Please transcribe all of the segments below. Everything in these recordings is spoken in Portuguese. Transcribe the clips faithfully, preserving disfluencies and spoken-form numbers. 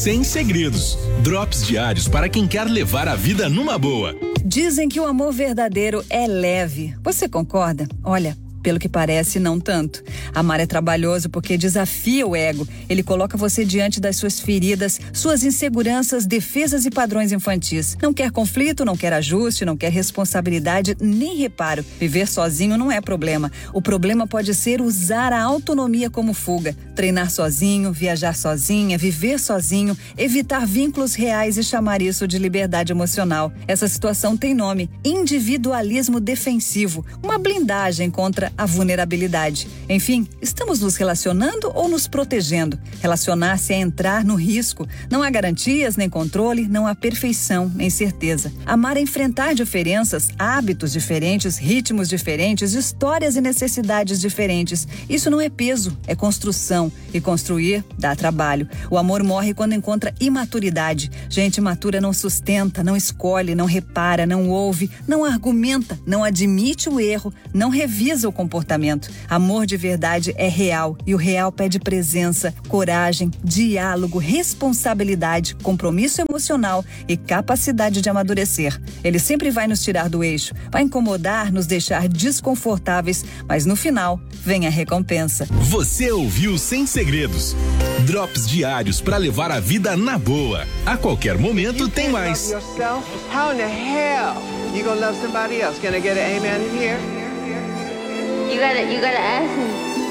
Sem Segredos. Drops diários para quem quer levar a vida numa boa. Dizem que o amor verdadeiro é leve. Você concorda? Olha, pelo que parece, não tanto. Amar é trabalhoso porque desafia o ego. Ele coloca você diante das suas feridas, suas inseguranças, defesas e padrões infantis. Não quer conflito, não quer ajuste, não quer responsabilidade, nem reparo. Viver sozinho não é problema. O problema pode ser usar a autonomia como fuga. Treinar sozinho, viajar sozinha, viver sozinho, evitar vínculos reais e chamar isso de liberdade emocional. Essa situação tem nome: individualismo defensivo. Uma blindagem contra a vulnerabilidade. Enfim, estamos nos relacionando ou nos protegendo? Relacionar-se é entrar no risco. Não há garantias, nem controle, não há perfeição, nem certeza. Amar é enfrentar diferenças, hábitos diferentes, ritmos diferentes, histórias e necessidades diferentes. Isso não é peso, é construção. E construir dá trabalho. O amor morre quando encontra imaturidade. Gente imatura não sustenta, não escolhe, não repara, não ouve, não argumenta, não admite o erro, não revisa o comportamento. Amor de verdade é real e o real pede presença, coragem, diálogo, responsabilidade, compromisso emocional e capacidade de amadurecer. Ele sempre vai nos tirar do eixo, vai incomodar, nos deixar desconfortáveis, mas no final vem a recompensa. Você ouviu Sem Segredos. Drops diários para levar a vida na boa. A qualquer momento tem mais. How in the hell you gonna love somebody else? Can I get an amen in here? You gotta, you gotta ask him.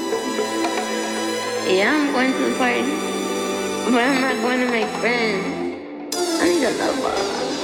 Yeah, I'm going to the party, but I'm not going to make friends. I need a lover.